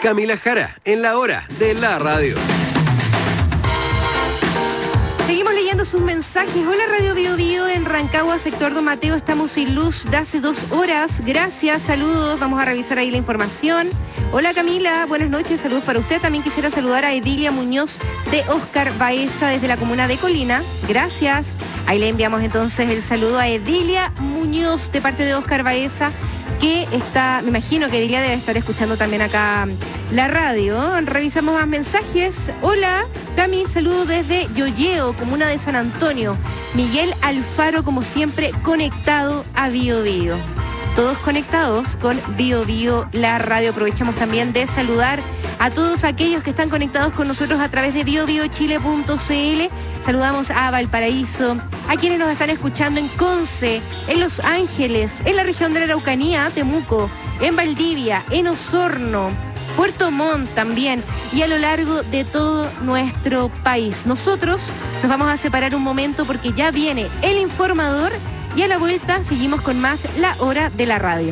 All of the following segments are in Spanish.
Camila Jara, en la hora de la radio. Seguimos leyendo sus mensajes. Hola Radio Bio Bio, en Rancagua, sector Don Mateo, estamos sin luz de hace 2 horas. Gracias, saludos, vamos a revisar ahí la información. Hola Camila, buenas noches, saludos para usted. También quisiera saludar a Edilia Muñoz de Oscar Baeza desde la comuna de Colina. Gracias. Ahí le enviamos entonces el saludo a Edilia Muñoz de parte de Oscar Baeza, que está, me imagino que Edilia debe estar escuchando también acá la radio. Revisamos más mensajes. Hola, Cami, saludo desde Yoyeo, comuna de San Antonio. Miguel Alfaro, como siempre, conectado a Bio Bio. Todos conectados con Bio Bio, la radio. Aprovechamos también de saludar a todos aquellos que están conectados con nosotros a través de biobiochile.cl. Saludamos a Valparaíso, a quienes nos están escuchando en Conce, en Los Ángeles, en la región de la Araucanía, Temuco, en Valdivia, en Osorno, Puerto Montt también, y a lo largo de todo nuestro país. Nosotros nos vamos a separar un momento porque ya viene el informador y a la vuelta seguimos con más La Hora de la Radio.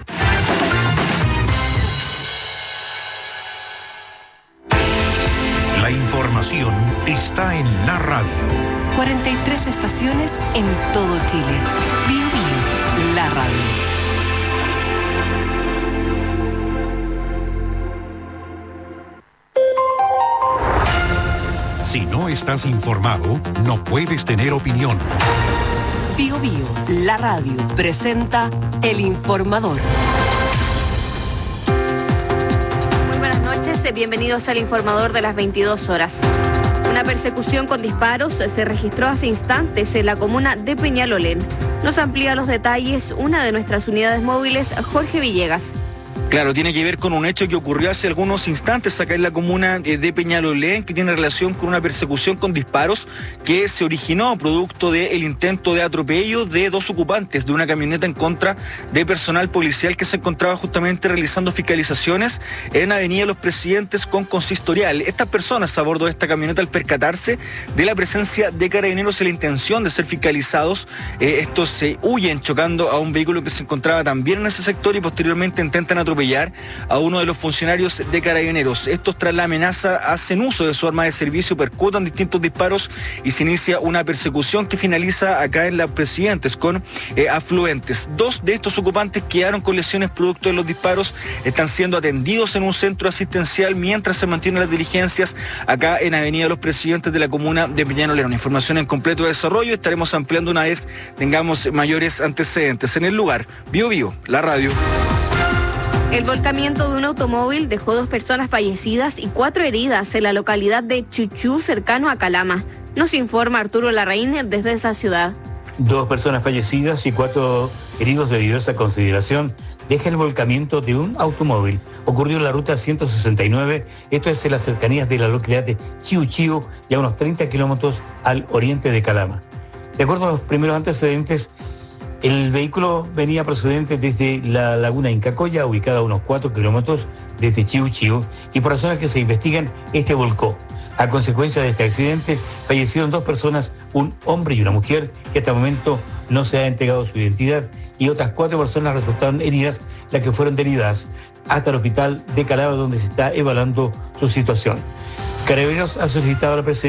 La información está en la radio. 43 estaciones en todo Chile. Bio Bio, la radio. Si no estás informado, no puedes tener opinión. Bio Bio, la radio, presenta El Informador. Muy buenas noches, bienvenidos al Informador de las 22 horas. Una persecución con disparos se registró hace instantes en la comuna de Peñalolén. Nos amplía los detalles una de nuestras unidades móviles, Jorge Villegas. Claro, tiene que ver con un hecho que ocurrió hace algunos instantes acá en la comuna de Peñalolén, que tiene relación con una persecución con disparos que se originó producto del intento de atropello de 2 ocupantes de una camioneta en contra de personal policial que se encontraba justamente realizando fiscalizaciones en Avenida Los Presidentes con Consistorial. Estas personas a bordo de esta camioneta, al percatarse de la presencia de carabineros y la intención de ser fiscalizados, estos se huyen chocando a un vehículo que se encontraba también en ese sector y posteriormente intentan atropellar a uno de los funcionarios de carabineros. Estos, tras la amenaza, hacen uso de su arma de servicio, percutan distintos disparos y se inicia una persecución que finaliza acá en Las Presidentes con afluentes. 2 de estos ocupantes quedaron con lesiones producto de los disparos, están siendo atendidos en un centro asistencial mientras se mantienen las diligencias acá en Avenida Los Presidentes de la comuna de Peñalolén. Una información en completo desarrollo, estaremos ampliando una vez tengamos mayores antecedentes. En el lugar, Bio Bio, la radio. El volcamiento de un automóvil dejó 2 personas fallecidas y 4 heridas en la localidad de Chuchú, cercano a Calama. Nos informa Arturo Larraín desde esa ciudad. 2 personas fallecidas y 4 heridos de diversa consideración deja el volcamiento de un automóvil. Ocurrió en la ruta 169, esto es en las cercanías de la localidad de Chiu Chiu y a unos 30 kilómetros al oriente de Calama. De acuerdo a los primeros antecedentes, el vehículo venía procedente desde la laguna Incacoya, ubicada a unos 4 kilómetros desde Chiu Chiu, y por razones que se investigan, este volcó. A consecuencia de este accidente, fallecieron 2 personas, un hombre y una mujer, que hasta el momento no se ha entregado su identidad, y otras 4 personas resultaron heridas, las que fueron derivadas hasta el hospital de Calama, donde se está evaluando su situación. Carabineros ha solicitado a la presencia